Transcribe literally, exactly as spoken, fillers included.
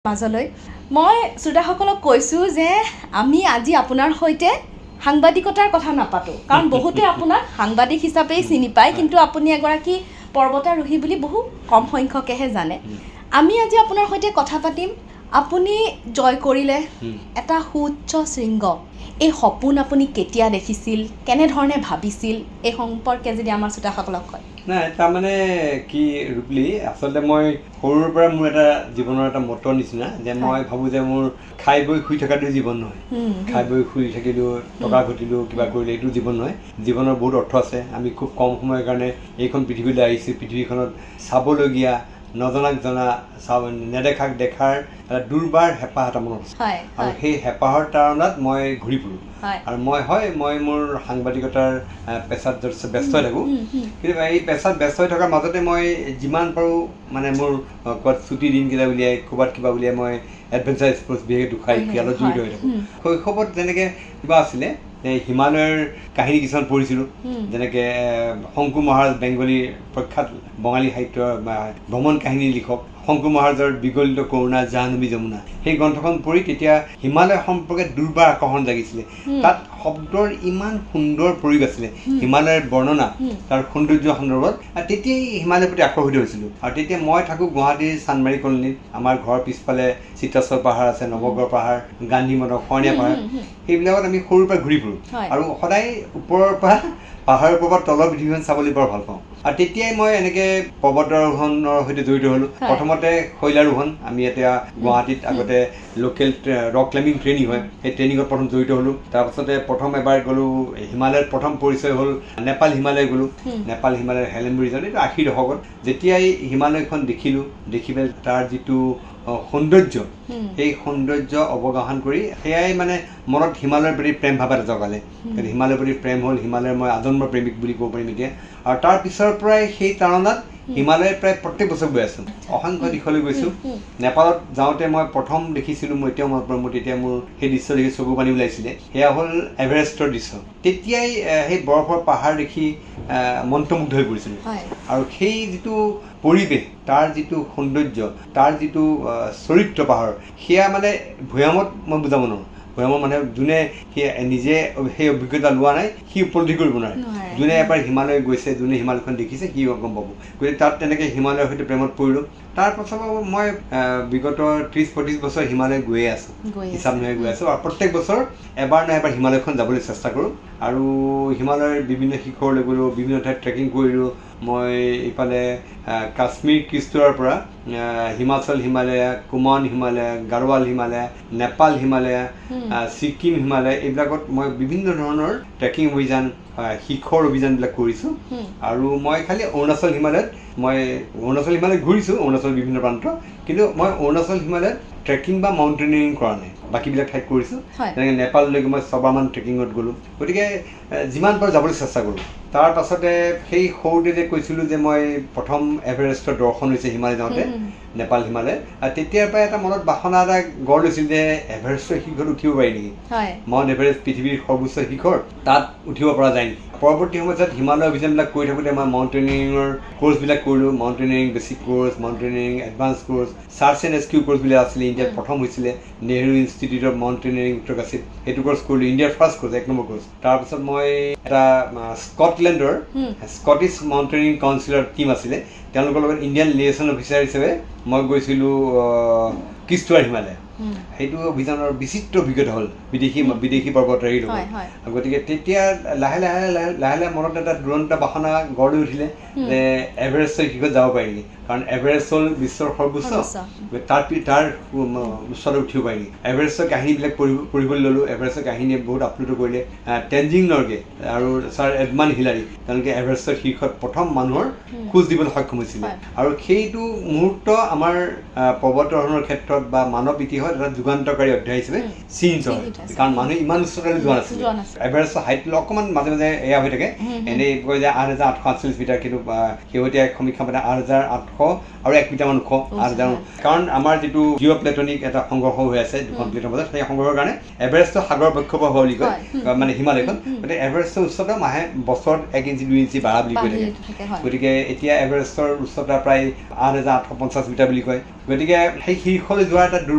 মাজলৈ মই শ্ৰোতাসকলক কৈছো যে আমি আজি আপোনাৰ হৈতে সাংবাদিকতাৰ কথা নাপাতো কাৰণ বহুতে আপোনাক সাংবাদিক হিচাপে চিনি পায় কিন্তু আপুনি এগৰাকী পৰ্বতাৰোহী বুলি বহু কম সংখ্যকেহে জানে আমি আজি আপোনাৰ হৈতে কথা পাতিম আপুনি জয় কৰিলে এটা সুউচ্চ শৃংগ এই সপোন আপুনি কেতিয়া দেখিছিল কেনে ধৰণে ভাবিছিল এই সম্পৰ্কে যদি আমাৰ শ্ৰোতাসকলক কয় না এটা মানে কি ৰূপলি আসলে মই সৰুৰ পৰা মোৰ এটা জীৱনৰ এটা মত নিচিনা যে মই ভাবো যে মোৰ খাই বৈ শুই থকাটো জীৱন নহয় খাই বৈ শুই থাকিলো টকা ঘটিলো কিবা কৰিলে এইটো জীৱন নহয় জীৱনৰ বহুত অৰ্থ আছে আমি খুব কম সময়ৰ কাৰণে এইখন পৃথিৱীলৈ আহিছো পৃথিৱীখনত চাবলগীয়া নজনাক জনা নেদেখাক দেখাৰ দুৰ্বাৰ হেঁপাহ এটা মনত আছে আৰু সেই হেঁপাহৰ তাৰণাত মই ঘূৰি ফুৰো আৰু মই হয় মই মোৰ সাংবাদিকতাৰ পেছাত ব্যস্ত হৈ থাকোঁ কিন্তু এই পেছাত ব্যস্ত হৈ থকাৰ মাজতে মই যিমান পাৰোঁ মানে মোৰ ক'ৰবাত ছুটি দিনকেইটা উলিয়াই ক'ৰবাত কিবা উলিয়াই মই এডভেঞ্চাৰ স্পৰ্টছ বিশেষ দুখাই খেলত জড়িত হৈ থাকোঁ শৈশৱত যেনেকৈ কিবা আছিলে হিমালয়ৰ কাহিনী কিছুমান পঢ়িছিলোঁ যেনেকৈ শংকু মহাৰাজ বেংগলী প্ৰখ্যাত বঙালী সাহিত্যৰ ভ্ৰমণ কাহিনী লিখক শংকু মহাৰাজৰ বিগলিত কৰুণা জাহ্নবী যমুনা সেই গ্ৰন্থখন পঢ়ি তেতিয়া হিমালয় সম্পৰ্কে দুৰ্বাৰ আকৰ্ষণ জাগিছিলে তাত শব্দৰ ইমান সুন্দৰ প্ৰয়োগ আছিলে হিমালয়ৰ বৰ্ণনা তাৰ সৌন্দৰ্য সন্দৰ্ভত আৰু তেতিয়াই হিমালয়ৰ প্ৰতি আকৰ্ষিত হৈছিলোঁ আৰু তেতিয়া মই থাকোঁ গুৱাহাটীৰ চানমাৰী কলনীত আমাৰ ঘৰৰ পিছফালে চিত্ৰাচল পাহাৰ আছে নৱগড় পাহাৰ গান্ধী মদক শৰণীয়া পাহাৰ সেইবিলাকত আমি সৰুৰ পৰা ঘূৰি ফুৰোঁ আৰু সদায় ওপৰৰ পৰা পাহাৰৰ ওপৰত তলৰ পৃথিৱীখন চাবলৈ বৰ ভাল পাওঁ আৰু তেতিয়াই মই এনেকৈ পৰ্বতাৰোহণৰ সৈতে জড়িত হ'লোঁ প্ৰথমতে শৈলাৰোহণ আমি এতিয়া গুৱাহাটীত আগতে লোকেল ৰক ক্লাইম্বিং ট্ৰেইনিং হয় সেই ট্ৰেইনিঙত প্ৰথম জড়িত হ'লোঁ তাৰপাছতে প্ৰথম এবাৰ গ'লোঁ হিমালয়ত প্ৰথম পৰিচয় হ'ল নেপাল হিমালয় গ'লোঁ নেপাল হিমালয়ৰ হেলেম ৰিজন এইটো আশীৰ দশকত যেতিয়াই হিমালয়খন দেখিলোঁ দেখি পেলাই তাৰ যিটো সৌন্দৰ্য সেই সৌন্দৰ্য অৱগাহন কৰি সেয়াই মানে মনত হিমালয়ৰ প্ৰতি প্ৰেম ভাৱ এটা জগালে হিমালয়ৰ প্ৰতি প্ৰেম হ'ল হিমালয়ৰ মই আজন্ম প্ৰেমিক বুলি ক'ব পাৰিম এতিয়া আৰু তাৰ পিছৰ পৰাই সেই তাৰণাত হিমালয় প্ৰায় প্ৰত্যেক বছৰ গৈ আছোঁ অসংখ্য দিশলৈ গৈছোঁ নেপালত যাওঁতে মই প্ৰথম দেখিছিলোঁ মই এতিয়াও মনত পৰে মোৰ তেতিয়া মোৰ সেই দৃশ্য দেখি চকু পানী ওলাইছিলে সেয়া হ'ল এভাৰেষ্টৰ দৃশ্য তেতিয়াই সেই বৰফৰ পাহাৰ দেখি মন্ত্ৰমুগ্ধ হৈ পৰিছিলোঁ আৰু সেই যিটো পৰিৱেশ তাৰ যিটো সৌন্দৰ্য তাৰ যিটো চৰিত্ৰ পাহাৰৰ সেয়া মানে ভৈয়ামত মই বুজাব নোৱাৰোঁ ভৈয়ামৰ মানুহে যোনে সি নিজে সেই অভিজ্ঞতা লোৱা নাই সি উপলব্ধি কৰিব নোৱাৰে যোনে এবাৰ হিমালয় গৈছে যোনে হিমালয়খন দেখিছে সি গম পাব গতিকে তাত তেনেকৈ হিমালয়ৰ সৈতে প্ৰেমত পৰিলোঁ তাৰ পাছত মই বিগত ত্ৰিছ পঁয়ত্ৰিছ বছৰ হিমালয় গৈয়ে আছোঁ হিচাপ নহয় গৈ আছোঁ আৰু প্ৰত্যেক বছৰ এবাৰ নহয় এবাৰ হিমালয়খন যাবলৈ চেষ্টা কৰোঁ আৰু হিমালয়ৰ বিভিন্ন শিখৰলৈ গ'লোঁ বিভিন্ন ঠাইত ট্ৰেকিং কৰিলোঁ মই ইফালে কাশ্মীৰ কিস্তোৰাৰ পৰা হিমাচল হিমালয়া কুমাউন হিমালয়া গাৰৱাল হিমালয়া নেপাল হিমালয়া ছিকিম হিমালয় এইবিলাকত মই বিভিন্ন ধৰণৰ ট্ৰেকিং অভিযান শিখৰ অভিযানবিলাক কৰিছোঁ আৰু মই খালি অৰুণাচল হিমালয়ত মই অৰুণাচল হিমালয় ঘূৰিছোঁ অৰুণাচল বিভিন্ন প্ৰান্ত কিন্তু মই অৰুণাচল হিমালয়ত ট্ৰেকিং বা মাউণ্টেইনিং কৰা নাই বাকীবিলাক ঠাইত কৰিছোঁ তেনেকৈ নেপাললৈকে মই ছবাৰমান ট্ৰেকিঙত গ'লোঁ গতিকে যিমান পাৰোঁ যাবলৈ চেষ্টা কৰোঁ তাৰ পাছতে সেই সৰুতে যে কৈছিলোঁ যে মই প্ৰথম এভাৰেষ্টৰ দৰ্শন হৈছে হিমালয় যাওঁতে নেপাল হিমালয় আৰু তেতিয়াৰ পৰাই এটা মনত বাসনা এটা গঢ় লৈছিল যে এভাৰেষ্টৰ শিখৰত উঠিব পাৰি নেকি মাউণ্ট এভাৰেষ্ট পৃথিৱীৰ সৰ্বোচ্চ শিখৰ তাত উঠিব পৰা যায় নেকি পৰৱৰ্তী সময়ত হিমালয় অভিযানবিলাক কৰি থাকোঁতে মই মাউণ্টেইনিঙৰ কৰ্চবিলাক কৰিলোঁ mountaineering basic course mountaineering advance course search and rescue কৰ্চবিলাক আছিলে ইণ্ডিয়াত প্ৰথম হৈছিলে নেহৰু ইনষ্টিটিউট অফ মাউণ্টেইনিং উত্তৰকাশীত সেইটো কৰ্চ কৰিলোঁ ইণ্ডিয়াৰ ফাৰ্ষ্ট কৰ্চ এক নম্বৰ কৰ্চ তাৰপিছত মই এটা স্কটলেণ্ডৰ স্কটিছ মাউণ্টেইনিং কাউন্সিলৰ টীম আছিলে তেওঁলোকৰ লগত ইণ্ডিয়ান লিয়েশ্যন অফিচাৰ হিচাপে মই গৈছিলোঁ কিস্তোৱাৰ হিমালয় সেইটো অভিযানৰ বিচিত্ৰ অভিজ্ঞতা হ'ল বিদেশী বিদেশী পৰ্বতাৰোহীৰ লগত গতিকে তেতিয়া লাহে লাহে লাহে লাহে লাহে মনত এটা দুৰন্ত বাসনা গঢ় লৈ উঠিলে যে এভাৰেষ্টৰ শিখৰত যাব পাৰি নেকি কাৰণ এভাৰেষ্ট হ'ল বিশ্বৰ সৰ্বোচ্চ তাৰ তাৰ উচ্চলৈ উঠিব পাৰি নেকি এভাৰেষ্টৰ কাহিনীবিলাক পঢ়িব পঢ়িবলৈ ল'লোঁ এভাৰেষ্টৰ কাহিনীয়ে বহুত আপ্লুত কৰিলে টেনজিং নৰ্গে আৰু ছাৰ এডমাণ্ড হিলাৰী তেওঁলোকে এভাৰেষ্টৰ শীৰ্ষত প্ৰথম মানুহৰ খোজ দিবলৈ সক্ষম হৈছিলে আৰু সেইটো মুহূৰ্ত আমাৰ পৰ্বতাৰোহণৰ ক্ষেত্ৰত বা মানৱ ইতিহাসত এটা যুগান্তকাৰী অধ্যায় হিচাপে চিন হয় কাৰণ মানুহে ইমান উচ্চতালৈ যোৱা নাছিলে এভাৰেষ্টৰ হাইটলৈ অকণমান মাজে মাজে এয়া হৈ থাকে এনেই কয় যে আঠ হাজাৰ আঠশ আঠচল্লিছ মিটাৰ কিন্তু শেহতীয়া সমীক্ষা মতে আঠ হাজাৰ আঠশ আৰু এক মিটাৰমান ওখ আঠ হাজাৰ কাৰণ আমাৰ যিটো জিঅ' প্লেটনিক এটা সংঘৰ্ষ হৈ আছে দুখন প্লেটৰ মাজত সেই সংঘৰ্ষৰ কাৰণে এভাৰেষ্টৰ সাগৰ বক্ষপহ হোৱা বুলি কয় মানে হিমালয়খন গতিকে এভাৰেষ্টৰ উচ্চতা মাহে বছৰত এক ইঞ্চি দুই ইঞ্চি বাঢ়া বুলি কৈ থাকে গতিকে এতিয়া এভাৰেষ্টৰ উচ্চতা প্ৰায় আঠ হাজাৰ আঠশ পঞ্চাছ মিটাৰ বুলি কয় গতিকে সেই শীৰ্ষলৈ যোৱাৰ এটা